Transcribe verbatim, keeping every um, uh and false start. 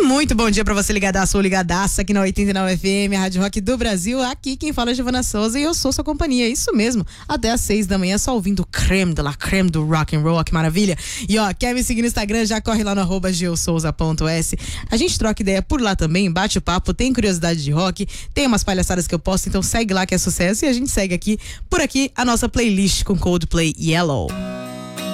Muito bom dia pra você ligadaço ou ligadaça aqui na oitenta e nove F M, a Rádio Rock do Brasil. Aqui quem fala é Giovana Souza e eu sou sua companhia, isso mesmo. Até às seis da manhã, só ouvindo o creme de la creme do rock and roll, que maravilha. E ó, quer me seguir no Instagram, já corre lá no arroba geosouza ponto s. A gente troca ideia por lá também, bate o papo, tem curiosidade de rock, tem umas palhaçadas que eu posto, então segue lá que é sucesso. E a gente segue aqui, por aqui, a nossa playlist com Coldplay Yellow.